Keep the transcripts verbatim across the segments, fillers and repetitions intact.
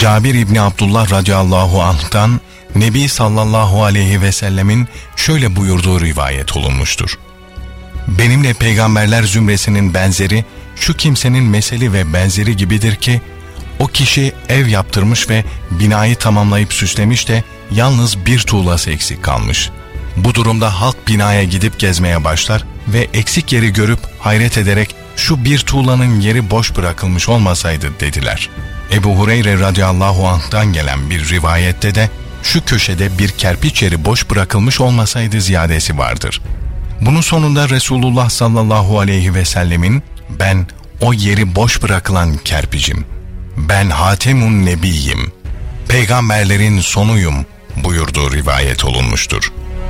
Cabir İbni Abdullah radıyallahu anh'tan Nebi sallallahu aleyhi ve sellemin şöyle buyurduğu rivayet olunmuştur. Benimle peygamberler zümresinin benzeri şu kimsenin meseli ve benzeri gibidir ki, o kişi ev yaptırmış ve binayı tamamlayıp süslemiş de yalnız bir tuğlası eksik kalmış. Bu durumda halk binaya gidip gezmeye başlar ve eksik yeri görüp hayret ederek şu bir tuğlanın yeri boş bırakılmış olmasaydı dediler. Ebu Hureyre radıyallahu anh'tan gelen bir rivayette de şu köşede bir kerpiç yeri boş bırakılmış olmasaydı ziyadesi vardır. Bunun sonunda Resulullah sallallahu aleyhi ve sellemin ben o yeri boş bırakılan kerpicim, ben Hatemun Nebiyim, peygamberlerin sonuyum buyurduğu rivayet olunmuştur.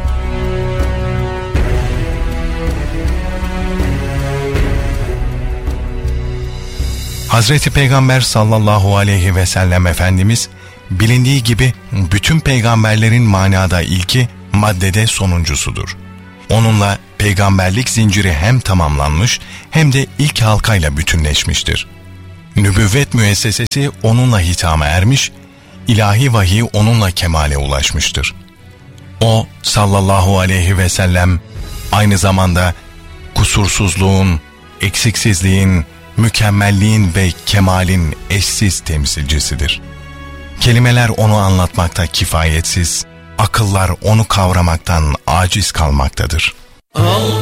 Hazreti Peygamber sallallahu aleyhi ve sellem Efendimiz, bilindiği gibi bütün peygamberlerin manada ilki, maddede sonuncusudur. Onunla peygamberlik zinciri hem tamamlanmış hem de ilk halkayla bütünleşmiştir. Nübüvvet müessesesi onunla hitama ermiş, ilahi vahiy onunla kemale ulaşmıştır. O sallallahu aleyhi ve sellem aynı zamanda kusursuzluğun, eksiksizliğin, mükemmelliğin ve kemalin eşsiz temsilcisidir. Kelimeler onu anlatmakta kifayetsiz, akıllar onu kavramaktan aciz kalmaktadır. Allah